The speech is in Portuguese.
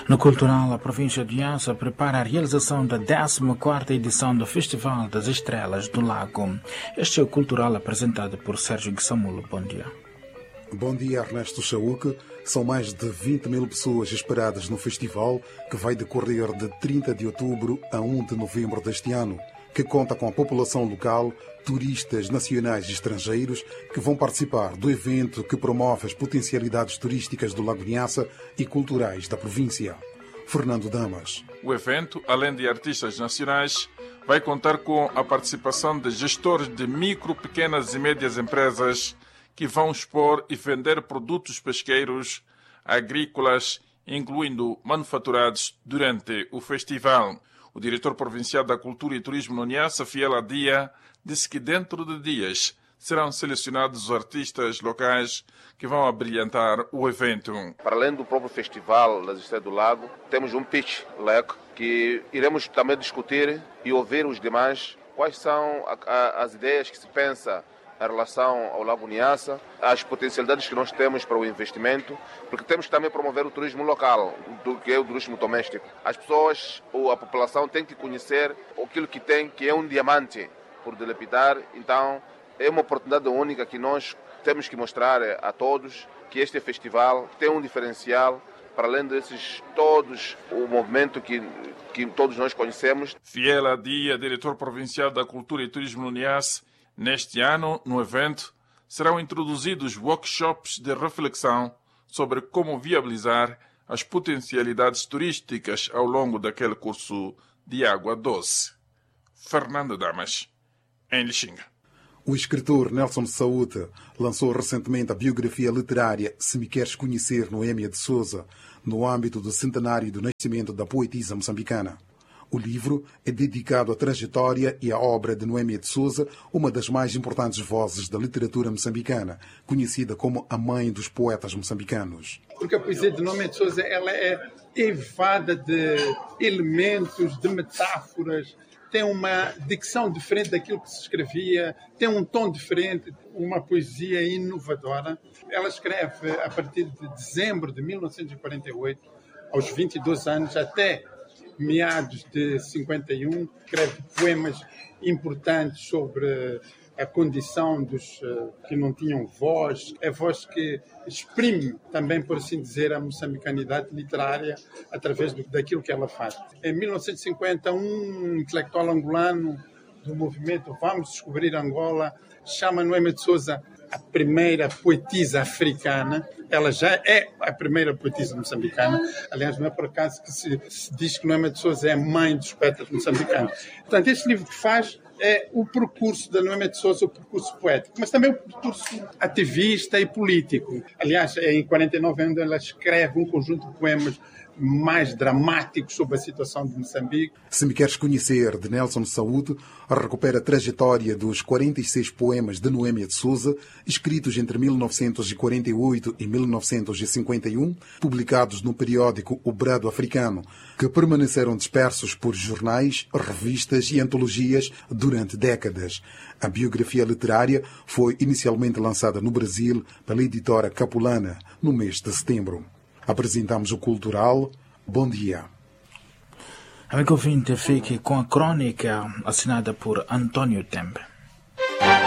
No Cultural, a província de Ança prepara a realização da 14ª edição do Festival das Estrelas do Lago. Este é o Cultural apresentado por Sérgio Guissamulo. Bom dia. Bom dia, Ernesto Chauque. São mais de 20.000 pessoas esperadas no festival, que vai decorrer de 30 de outubro a 1 de novembro deste ano, que conta com a população local, turistas nacionais e estrangeiros que vão participar do evento que promove as potencialidades turísticas do Lago de Ança e culturais da província. Fernando Damas. O evento, além de artistas nacionais, vai contar com a participação de gestores de micro, pequenas e médias empresas que vão expor e vender produtos pesqueiros, agrícolas, incluindo manufaturados, durante o festival. O diretor provincial da Cultura e Turismo no Niassa, Fiel Adia, disse que dentro de dias serão selecionados os artistas locais que vão abrilhantar o evento. Para além do próprio festival das Estrelas do Lago, temos um pitch leque que iremos também discutir e ouvir os demais quais são as ideias que se pensa em relação ao Lago Niassa, as potencialidades que nós temos para o investimento, porque temos que também promover o turismo local, do que é o turismo doméstico. As pessoas, ou a população, tem que conhecer aquilo que tem, que é um diamante por dilapidar. Então, é uma oportunidade única que nós temos que mostrar a todos que este festival tem um diferencial, para além desses todos, o movimento que todos nós conhecemos. Fiel Adia, diretor provincial da Cultura e Turismo no Niassa. Neste ano, no evento, serão introduzidos workshops de reflexão sobre como viabilizar as potencialidades turísticas ao longo daquele curso de água doce. Fernando Damas, em Lixinga. O escritor Nelson Saúde lançou recentemente a biografia literária Se Me Queres Conhecer, Noémia de Souza, no âmbito do centenário do nascimento da poetisa moçambicana. O livro é dedicado à trajetória e à obra de Noémia de Souza, uma das mais importantes vozes da literatura moçambicana, conhecida como a mãe dos poetas moçambicanos. Porque a poesia de Noémia de Souza ela é eivada de elementos, de metáforas, tem uma dicção diferente daquilo que se escrevia, tem um tom diferente, uma poesia inovadora. Ela escreve a partir de dezembro de 1948, aos 22 anos, até meados de 51, escreve poemas importantes sobre a condição dos que não tinham voz, a voz que exprime também, por assim dizer, a moçambicanidade literária através daquilo que ela faz. Em 1950, um intelectual angolano do movimento Vamos Descobrir Angola chama Noémia de Souza a primeira poetisa africana. Ela já é a primeira poetisa moçambicana. Aliás, não é por acaso que se diz que Noémia de Souza é a mãe dos poetas moçambicanos. Portanto, este livro que faz é o percurso da Noémia de Souza, o percurso poético, mas também o percurso ativista e político. Aliás, é em 49 anos ela escreve um conjunto de poemas mais dramáticos sobre a situação de Moçambique. Se Me Queres Conhecer, de Nelson Saúde, recupera a trajetória dos 46 poemas de Noémia de Souza, escritos entre 1948 e 1951, publicados no periódico O Brado Africano, que permaneceram dispersos por jornais, revistas e antologias durante décadas. A biografia literária foi inicialmente lançada no Brasil pela editora Capulana, no mês de setembro. Apresentamos o Cultural. Bom dia. Amigo ouvinte, fique com a crônica assinada por António Tembe.